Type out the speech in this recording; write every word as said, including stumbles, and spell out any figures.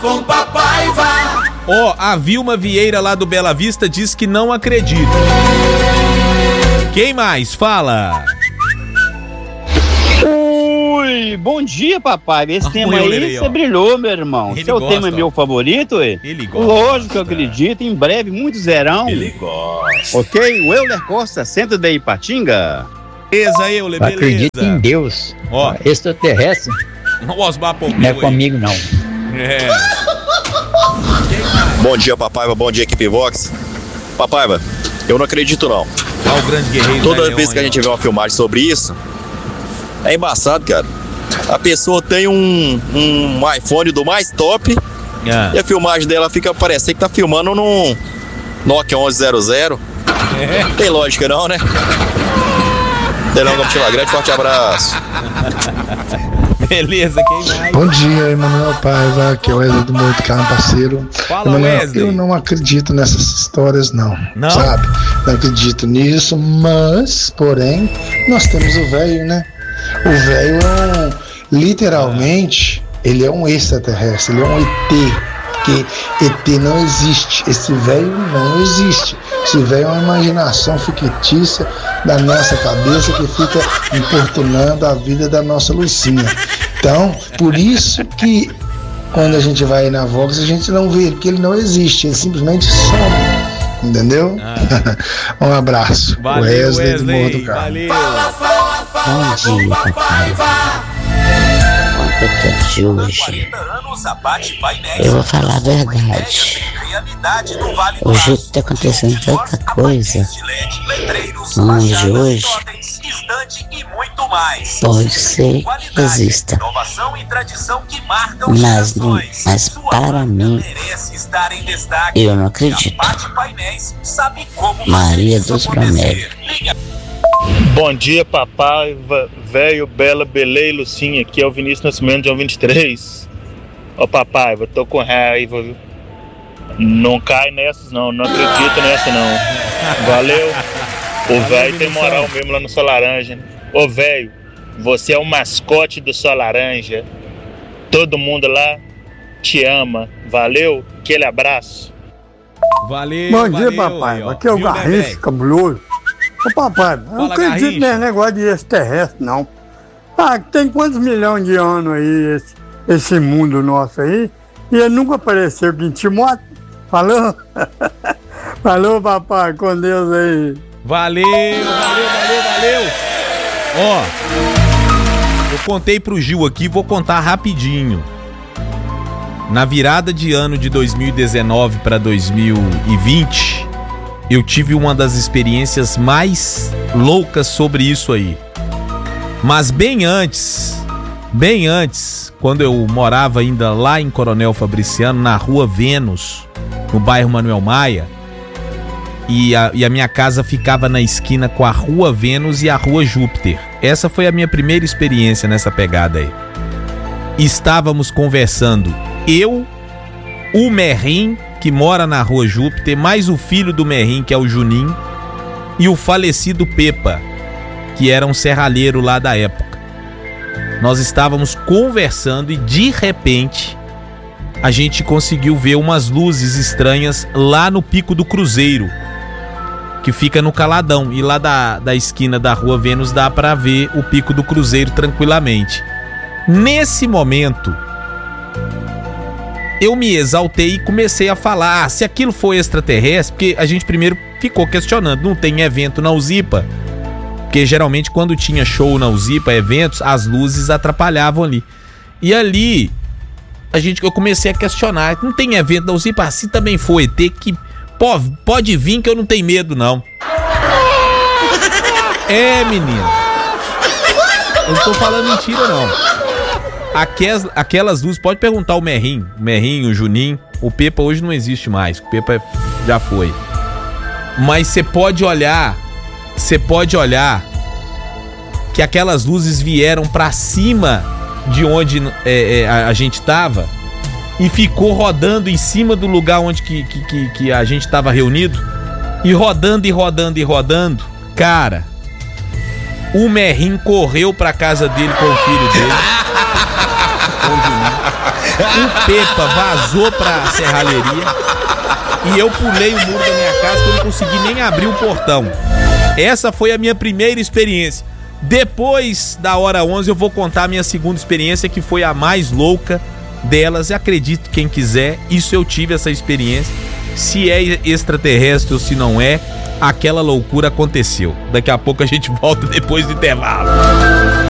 Com papai vai. Ó, oh, a Vilma Vieira lá do Bela Vista diz que não acredita. Quem mais? Fala. Ui, bom dia, papai. Esse ah, tema aí, você brilhou, meu irmão. Ele Seu gosta, tema é meu favorito, ué? Ele gosta. Lógico que eu acredito. Em breve, muito zerão. Ele gosta. Ok? O Euler Costa, centro de Ipatinga. Beleza, Euler, beleza. Acredito em Deus. Ó. Extraterrestre. Não, Osmar Pompeu, não é comigo, não. É. Bom dia, Papaiva. Bom dia, equipe Vox. Papaiva, eu não acredito, não. Ah, o grande guerreiro. Toda vez Leão, que a gente vê uma filmagem sobre isso, é embaçado, cara. A pessoa tem um, um iPhone do mais top é. e a filmagem dela fica parecendo que tá filmando num Nokia onze zero zero. É. Tem lógica não, né? Delão Campina Grande, forte abraço. Beleza, quem mais? Bom dia, Emanuel Paiva, aqui é o Wesley do Morro do Carmo, parceiro. Fala, Emanuel, Wesley. Eu não acredito nessas histórias, não. Não? Sabe? Não acredito nisso, mas, porém, nós temos o velho, né? O velho é um, literalmente, ah. ele é um extraterrestre, ele é um E T. Porque E T não existe, esse velho não existe. Esse velho é uma imaginação fictícia da nossa cabeça que fica importunando a vida da nossa Lucinha. Então, por isso que quando a gente vai na Vox, a gente não vê ele, porque ele não existe, ele simplesmente some. Entendeu? Ah. Um abraço. Valeu, Wesley, Wesley do Morro do Carmo. Valeu. Fala, fala, fala, Bom dia, papai. Quanto é de hoje? Eu vou falar a verdade. Hoje está acontecendo tanta coisa. Mas hoje pode ser que exista. Mas, mas para mim, eu não acredito. Maria dos Bromélios. Bom dia, papai, velho, Bela, Belê e Lucinha. Aqui é o Vinícius Nascimento, João vinte e três. Ô, papai, eu tô com raiva, viu? Não cai nessas, não. Não acredito nessa, não. Valeu. O velho tem moral mesmo lá no Sol Laranja. Ô, velho, você é o mascote do Sol Laranja. Todo mundo lá te ama. Valeu. Aquele abraço. Valeu, Bom dia, valeu, papai. aí, Aqui é o Viu, Garrincha, né, cabuloso. Ô, papai, eu não acredito Garrincha. nesse negócio de extraterrestre, não. Ah, tem quantos milhões de anos aí esse, esse mundo nosso aí? E ele nunca apareceu aqui em Timóteo. Falou? Falou, papai, com Deus aí. Valeu, valeu, valeu, valeu. Ó, eu contei pro Gil aqui, vou contar rapidinho. Na virada de ano de dois mil e dezenove para dois mil e vinte, eu tive uma das experiências mais loucas sobre isso aí. Mas bem antes, bem antes, quando eu morava ainda lá em Coronel Fabriciano, na Rua Vênus, no bairro Manuel Maia, e a, e a minha casa ficava na esquina com a Rua Vênus e a Rua Júpiter. Essa foi a minha primeira experiência nessa pegada aí. Estávamos conversando, eu, o Merrim, que mora na Rua Júpiter, mais o filho do Merrim, que é o Juninho, e o falecido Pepa, que era um serralheiro lá da época. Nós estávamos conversando e de repente a gente conseguiu ver umas luzes estranhas lá no Pico do Cruzeiro, que fica no Caladão, e lá da, da esquina da Rua Vênus dá para ver o Pico do Cruzeiro tranquilamente. Nesse momento eu me exaltei e comecei a falar, ah, se aquilo for extraterrestre, porque a gente primeiro ficou questionando, não tem evento na Uzipa, porque geralmente quando tinha show na Uzipa, eventos, as luzes atrapalhavam ali. E ali a gente, eu comecei a questionar, não tem evento na Uzipa, se também for E T, que pô, pode vir que eu não tenho medo não. É, menino, eu não tô falando mentira não. Aquelas, aquelas luzes, pode perguntar o Merrim, o Merrim, o Juninho, o Pepa hoje não existe mais, o Pepa já foi. Mas você pode olhar, você pode olhar que aquelas luzes vieram pra cima de onde é, é, a, a gente tava e ficou rodando em cima do lugar onde que, que, que, que a gente tava reunido, e rodando e rodando e rodando. Cara, o Merrim correu pra casa dele com o filho dele. o Pepa vazou pra serralheria e eu pulei o muro da minha casa que eu não consegui nem abrir o portão. Essa foi a minha primeira experiência. Depois da hora onze eu vou contar a minha segunda experiência, que foi a mais louca delas. Acredite quem quiser, isso eu tive essa experiência. Se é extraterrestre ou se não é, aquela loucura aconteceu. Daqui a pouco a gente volta depois do intervalo.